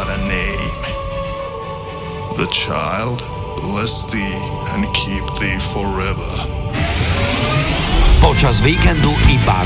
but a name. The child bless thee and keep thee forever. Počas víkendu iba